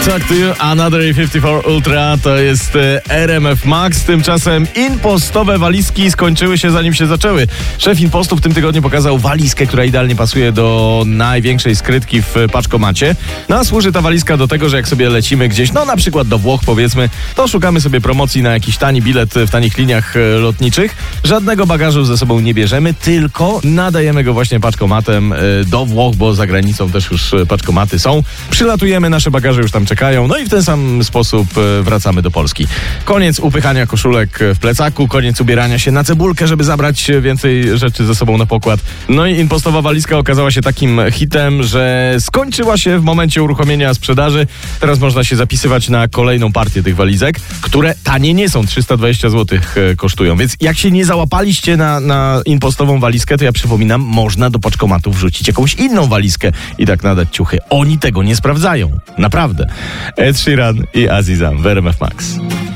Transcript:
Talk to You, Another 54 Ultra, to jest RMF Max. Tymczasem impostowe walizki skończyły się, zanim się zaczęły. Szef impostu w tym tygodniu pokazał walizkę, która idealnie pasuje do największej skrytki w paczkomacie. No a służy ta walizka do tego, że jak sobie lecimy gdzieś, no na przykład do Włoch powiedzmy, to szukamy sobie promocji na jakiś tani bilet w tanich liniach lotniczych. Żadnego bagażu ze sobą nie bierzemy, tylko nadajemy go właśnie paczkomatem do Włoch, bo za granicą też już paczkomaty są. Przylatujemy, nasze bagaże już tam czekają, no i w ten sam sposób wracamy do Polski. Koniec upychania koszulek w plecaku, koniec ubierania się na cebulkę, żeby zabrać więcej rzeczy ze sobą na pokład. No i impostowa walizka okazała się takim hitem, że skończyła się w momencie uruchomienia sprzedaży. Teraz można się zapisywać na kolejną partię tych walizek, które tanie nie są, 320 zł kosztują. Więc jak się nie załapaliście na impostową walizkę, to ja przypominam, można do paczkomatu wrzucić jakąś inną walizkę i tak nadać ciuchy. Oni tego nie sprawdzają. Naprawdę. Ed Sheeran i Azizam w RMF Max.